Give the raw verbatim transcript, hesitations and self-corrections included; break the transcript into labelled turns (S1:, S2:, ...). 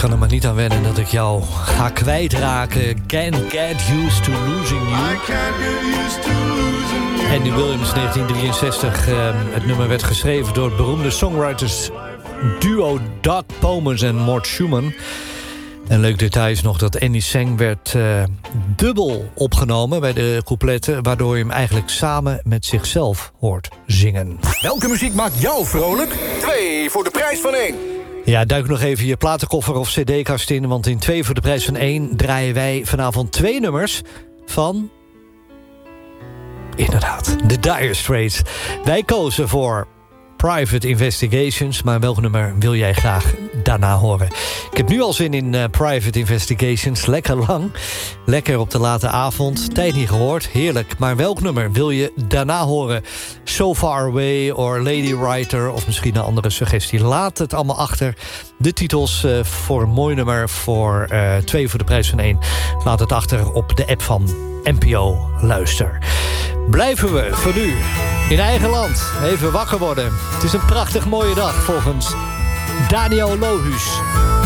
S1: kan er maar niet aan wennen dat ik jou ga kwijtraken. Can't get used to losing you. Andy Williams, negentien drieënzestig. Uh, het nummer werd geschreven door het beroemde songwriters duo Doug Pomus en Mort Schumann. En leuk detail is nog dat Andy Sang werd uh, dubbel opgenomen bij de coupletten, waardoor je hem eigenlijk samen met zichzelf hoort zingen.
S2: Welke muziek maakt jou vrolijk? Twee voor de prijs van één.
S1: Ja, duik nog even je platenkoffer of cd-kast in, want in twee voor de prijs van één draaien wij vanavond twee nummers van... Inderdaad, The Dire Straits. Wij kozen voor Private Investigations, maar welk nummer wil jij graag daarna horen? Ik heb nu al zin in uh, Private Investigations. Lekker lang, lekker op de late avond. Tijd niet gehoord, heerlijk. Maar welk nummer wil je daarna horen? So Far Away or Lady Writer of misschien een andere suggestie. Laat het allemaal achter. De titels uh, voor een mooi nummer voor uh, twee voor de prijs van één. Laat het achter op de app van N P O Luister. Blijven we voor nu in eigen land even wakker worden. Het is een prachtig mooie dag volgens Daniel Lohuus.